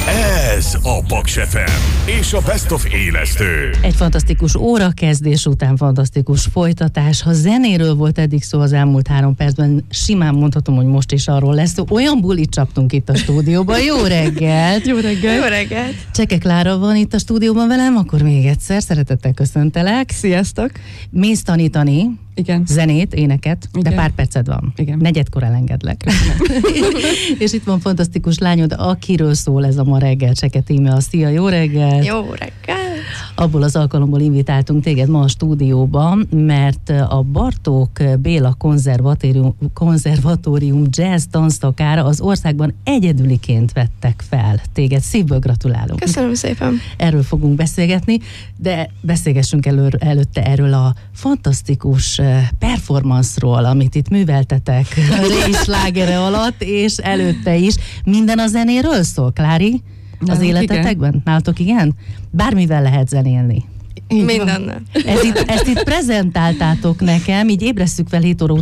Ez a Paks FM és a Best of élesztő. Egy fantasztikus órakezdés után fantasztikus folytatás. Ha zenéről volt eddig szó az elmúlt 3 percben, simán mondhatom, hogy most is arról lesz szó. Olyan bulit csaptunk itt a stúdióban. Jó reggelt! Jó reggelt! Jó reggelt! Cseke Klára van itt a stúdióban velem, akkor még egyszer szeretettel köszöntelek. Sziasztok! Mész tanítani. Igen. Zenét, éneket, Igen. de pár perced van. Igen. Negyedkor elengedlek. És itt van fantasztikus lányod, akiről szól ez a ma reggel, Cseke Tímea. Szia, jó reggelt! Jó reggelt! Abból az alkalomból invitáltunk téged ma a stúdióban, mert a Bartók Béla Konzervatórium jazz tanszakára az országban egyedüliként vettek fel téged. Szívből gratulálunk. Köszönöm szépen! Erről fogunk beszélgetni, de beszélgessünk előtte erről a fantasztikus performance-ról, amit itt műveltetek a Réslágere alatt, és előtte is. Minden a zenéről szól, Klári? Az életetekben? Igen. Nálatok igen? Bármivel lehet zenélni. Mindennel. Ezt itt prezentáltátok nekem, így ébresszük fel 7 óra